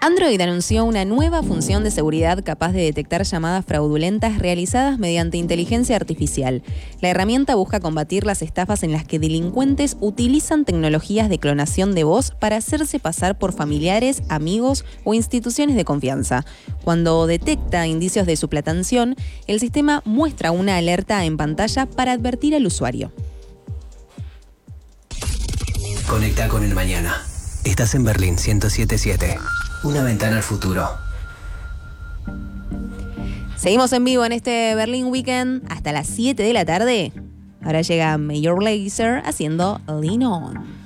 Android anunció una nueva función de seguridad capaz de detectar llamadas fraudulentas realizadas mediante inteligencia artificial. La herramienta busca combatir las estafas en las que delincuentes utilizan tecnologías de clonación de voz para hacerse pasar por familiares, amigos o instituciones de confianza. Cuando detecta indicios de suplantación, el sistema muestra una alerta en pantalla para advertir al usuario. Conecta con el mañana. Estás en Berlín 107.7. Una ventana al futuro. Seguimos en vivo en este Berlín Weekend hasta las 7 de la tarde. Ahora llega Major Lazer haciendo Lean On.